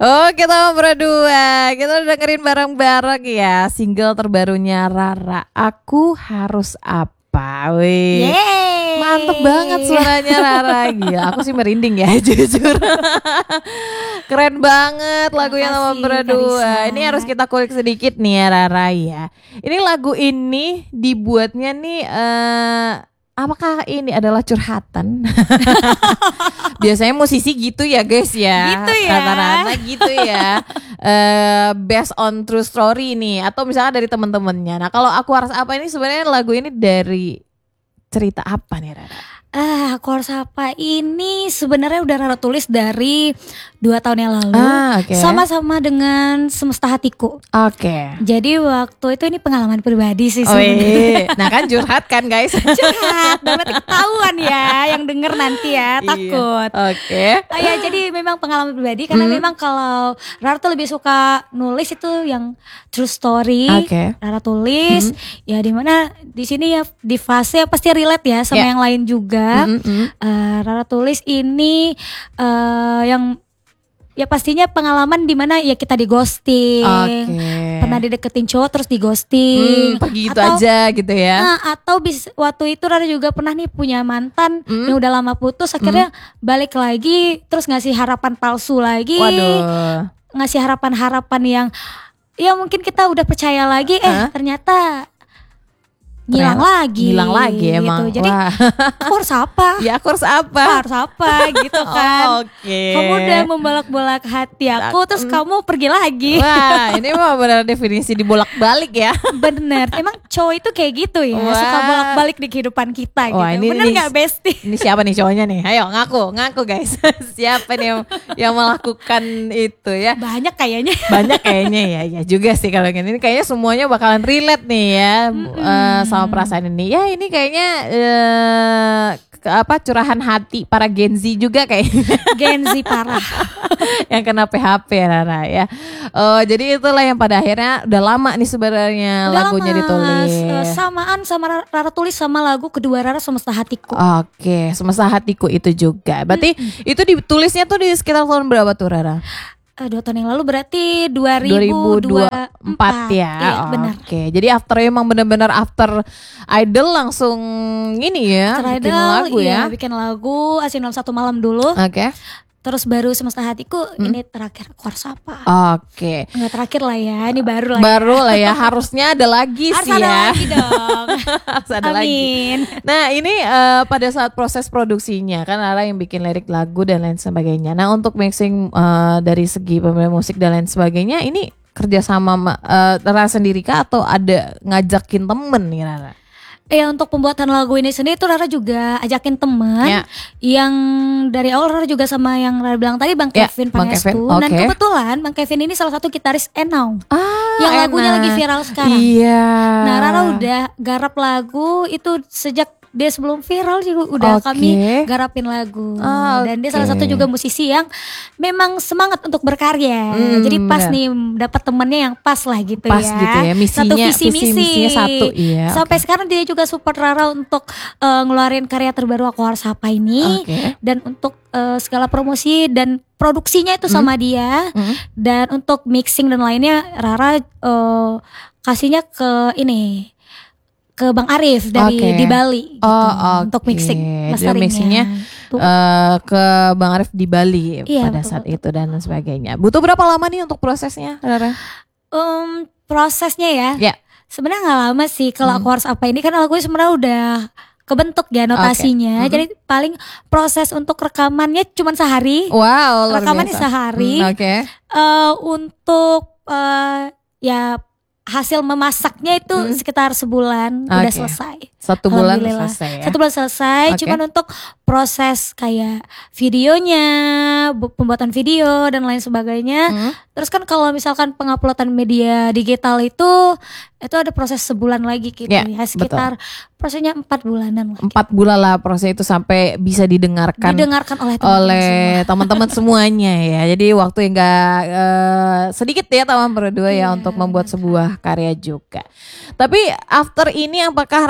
Kita berdua, kita udah dengerin bareng-bareng ya single terbarunya Rara, Aku Harus Apa. Wih, Yeay. mantep banget suaranya Rara. Gila, aku sih merinding ya jujur. Keren banget lagunya sama berdua. Karissa. Ini harus kita kulik sedikit nih ya Rara ya. Ini lagu ini dibuatnya nih apakah ini adalah curhatan? Biasanya musisi gitu ya guys ya. Gitu ya. Rata-rata gitu ya. Based on true story nih, atau misalnya dari teman-temannya. Nah, kalau Aku Harus Apa ini sebenarnya lagu ini dari cerita apa nih Rara? Aku Harus Apa ini sebenarnya udah Rara tulis dari 2 tahun yang lalu. Okay. Sama-sama dengan Semesta Hatiku. Oke. Jadi waktu itu ini pengalaman pribadi sih Oh, sebenarnya. nah kan curhat kan guys. Curhat, dapat ketahuan ya yang denger nanti ya, takut. Oke. Ya jadi memang pengalaman pribadi karena memang kalau Rara tuh lebih suka nulis itu yang true story. Oke. Rara tulis ya dimana di sini ya di fase pasti relate ya sama yang lain juga. Rara tulis ini yang ya pastinya pengalaman dimana ya kita di ghosting, pernah dideketin cowok terus di ghosting, pergi gitu aja gitu ya. Atau waktu itu Rara juga pernah nih punya mantan yang udah lama putus, akhirnya balik lagi terus ngasih harapan palsu lagi. Waduh. Ngasih harapan-harapan yang ya mungkin kita udah percaya lagi, ternyata ngilang lagi emang. gitu. Jadi aku harus apa? Ya aku harus apa? Harus apa gitu kan. Kamu udah membolak-bolak hati aku, terus kamu pergi lagi. Wah, ini mah benar definisi dibolak-balik ya. Bener, emang cowok itu kayak gitu ya. Suka bolak-balik di kehidupan kita gitu. Bener gak Besti? Ini siapa nih cowoknya nih? Ayo ngaku guys. Siapa nih yang melakukan itu ya? Banyak kayaknya ya. Ya juga sih kalau ini kayaknya semuanya bakalan relate nih ya. Sama perasaan ini. Ya ini kayaknya curahan hati para Gen Z juga kayaknya. Gen Z parah. Yang kena PHP Rara ya. Jadi itulah yang pada akhirnya udah lama nih sebenarnya lagunya ditulis. Samaan sama Rara tulis sama lagu kedua Rara, Semesta Hatiku. Oke, Semesta Hatiku itu juga. Berarti itu ditulisnya tuh di sekitar tahun berapa tuh Rara? 2 tahun yang lalu berarti 2024 ya. Iya, benar. Oke, jadi emang benar-benar after Idol langsung ini ya, bikin lagu ya. Bikin lagu Asin dalam Satu Malam dulu. Oke. Terus baru Semesta Hatiku, ini terakhir Aku Harus Apa. Oke. Enggak terakhir lah ya, ini baru lah. Baru lah ya, harusnya ada lagi harus sih ada ya. lagi dong. Harus ada lagi. Nah ini pada saat proses produksinya kan Rara yang bikin lirik lagu dan lain sebagainya. Nah untuk mixing dari segi pemilihan musik dan lain sebagainya, ini kerja sama Rara sendiri kah atau ada ngajakin temen nih Rara? Ya untuk pembuatan lagu ini sendiri tuh Rara juga ajakin temen yang dari awal Rara juga sama yang Rara bilang tadi Bang Kevin Pangestu. Dan kebetulan Bang Kevin ini salah satu gitaris Enau yang lagunya lagi viral sekarang. Iya. Nah Rara udah garap lagu itu sejak dia sebelum viral juga udah kami garapin lagu. Dan dia salah satu juga musisi yang memang semangat untuk berkarya. Jadi pas nih dapat temennya yang pas lah gitu pas gitu ya. Satu visi misi satu. Iya. Sampai sekarang dia juga support Rara untuk ngeluarin karya terbaru Aku Harus Apa ini. Dan untuk segala promosi dan produksinya itu sama dia. Dan untuk mixing dan lainnya Rara kasihnya ke Bang Arif di Bali gitu, untuk mixing mixingnya ke Bang Arif di Bali pada saat itu dan sebagainya. Butuh berapa lama nih untuk prosesnya Rara? Prosesnya ya sebenarnya nggak lama sih kalau Aku Harus Apa ini, karena lagunya sebenarnya udah kebentuk ya notasinya. Jadi paling proses untuk rekamannya cuma sehari. Wow, rekamannya sehari. Untuk ya hasil memasaknya itu sekitar sebulan udah selesai. 1 bulan selesai ya. 1 bulan selesai. Cuman untuk proses kayak videonya, pembuatan video dan lain sebagainya. Terus kan kalau misalkan penguploadan media digital itu ada proses sebulan lagi gitu ya. Sekitar prosesnya 4 bulanan lah. 4 bulan lah proses itu sampai bisa didengarkan oleh teman-teman semuanya ya. Jadi waktu yang gak sedikit ya teman berdua ya untuk membuat sebuah karya juga. Tapi after ini apakah Rara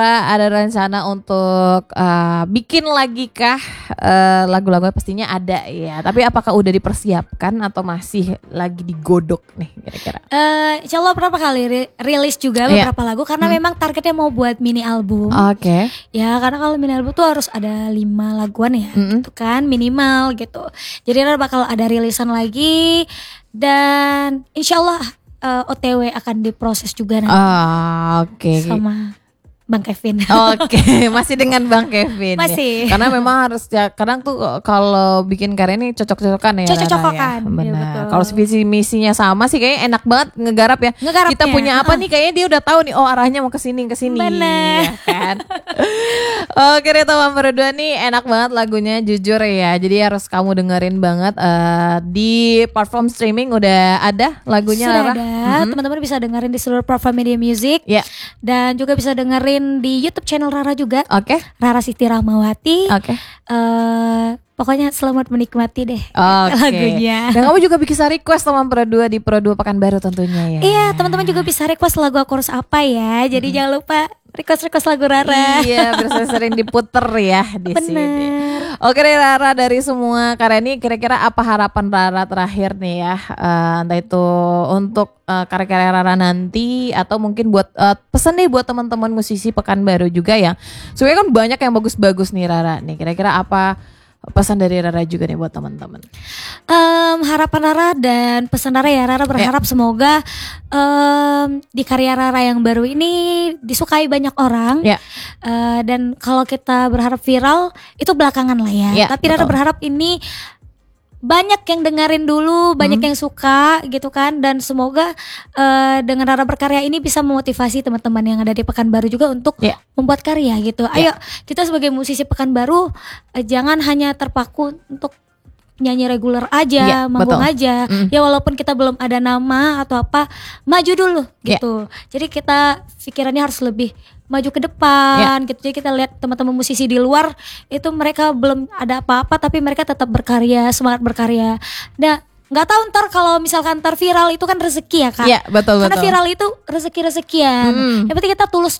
Rara ada rencana untuk bikin lagi kah lagu-lagu pastinya ada ya. Tapi apakah udah dipersiapkan atau masih lagi digodok nih kira-kira? Insya Allah berapa kali rilis juga beberapa lagu karena memang targetnya mau buat mini album. Oke. Ya karena kalau mini album tuh harus ada 5 laguan ya, gitu kan minimal gitu. Jadi Rara bakal ada rilisan lagi dan insya Allah OTW akan diproses juga nanti. Oke. Sama Bang Kevin. Oke, masih dengan Bang Kevin. Masih. Ya. Karena memang harus ya, kadang tuh kalau bikin karya ini cocok-cocokan ya. Cocok-cocokan. Ya. Benar. Ya, kalau visi misinya sama sih kayaknya enak banget ngegarap ya. Kita punya apa nih kayaknya dia udah tahu nih arahnya mau ke sini. Benar. Ya kan? Oke, teman berdua nih enak banget lagunya jujur ya. Jadi harus kamu dengerin banget di platform streaming udah ada lagunya. Sudah ada. Teman-teman bisa dengerin di seluruh platform media music. Ya. Dan juga bisa dengerin di YouTube channel Rara juga. Oke. Rara Siti Rahmawati. Oke. Pokoknya selamat menikmati deh lagunya. Dan kamu juga bisa request teman Pro 2 di Pro 2 Pekanbaru tentunya ya. Iya, teman-teman juga bisa request lagu aku harus apa ya. Jadi jangan lupa request lagu Rara. Iya, biar sering diputer ya di sini. Oke deh Rara, dari semua karya ini kira-kira apa harapan Rara terakhir nih ya, entah itu untuk karya-karya Rara nanti atau mungkin buat pesan deh buat teman-teman musisi Pekanbaru juga ya. Sebenarnya kan banyak yang bagus-bagus nih Rara nih. Kira-kira apa pesan dari Rara juga nih buat teman-teman? Harapan Rara dan pesan Rara ya, Rara berharap semoga di karya Rara yang baru ini disukai banyak orang. Dan kalau kita berharap viral itu belakangan lah ya. Tapi Rara berharap ini banyak yang dengerin dulu, banyak yang suka gitu kan. Dan semoga dengan Rara berkarya ini bisa memotivasi teman-teman yang ada di Pekanbaru juga untuk membuat karya gitu. Ayo kita sebagai musisi Pekanbaru jangan hanya terpaku untuk nyanyi reguler aja, manggung aja. Ya walaupun kita belum ada nama atau apa, maju dulu gitu. Jadi kita pikirannya harus lebih maju ke depan gitu. Jadi kita lihat teman-teman musisi di luar itu mereka belum ada apa-apa tapi mereka tetap berkarya, semangat berkarya. Nah, nggak tahu ntar kalau misalkan ntar viral itu kan rezeki ya Kak. Iya, betul. Karena viral itu rezeki-rezekian. Yang penting kita tulus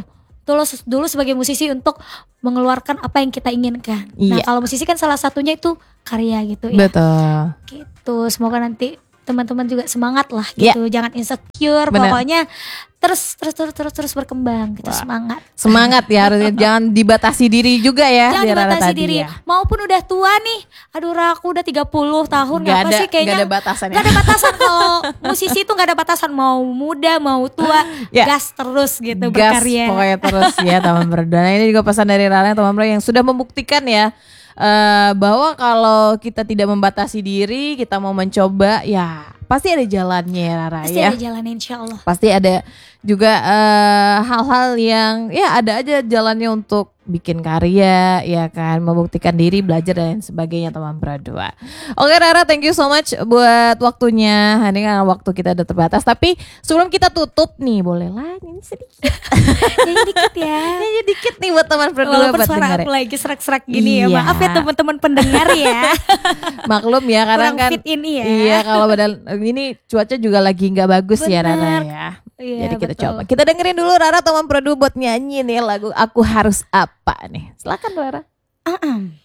dulu sebagai musisi untuk mengeluarkan apa yang kita inginkan. Nah, kalau musisi kan salah satunya itu karya gitu ya. Betul. Gitu. Semoga nanti teman-teman juga semangat lah gitu. Jangan insecure. Pokoknya terus berkembang gitu. Semangat ya, harusnya jangan dibatasi diri juga ya. Jangan dibatasi diri ya. Maupun udah tua nih, aduh aku udah 30 tahun gak ada, sih kayaknya gak ada batasan ya. Gak ada batasan kalau musisi itu gak ada batasan, mau muda mau tua gas terus gitu berkarya. Pokoknya terus ya teman berdua. Nah, ini juga pesan dari Rara teman berdua yang sudah membuktikan ya bahwa kalau kita tidak membatasi diri, kita mau mencoba ya pasti ada jalannya ya Rara. Pasti ada jalannya insya Allah. Pasti ada juga hal-hal yang ya ada aja jalannya untuk bikin karya ya kan, membuktikan diri, belajar dan sebagainya teman berdua. Oke Rara, thank you so much buat waktunya. Ini kan waktu kita udah terbatas, tapi sebelum kita tutup nih boleh lah nyanyi sedikit. Nyanyi dikit ya. Nyanyi dikit nih buat teman berdua. Walaupun suara aku lagi serak-serak gini ya, maaf ya teman-teman pendengar ya. Maklum ya karena kan fit ini ya. Iya, kalau badan ini cuaca juga lagi nggak bagus. Bener. Ya Rara ya. Iya, jadi kita coba. Kita dengerin dulu Rara teman Pro 2 buat nyanyi nih lagu Aku Harus Apa nih. Silakan Rara.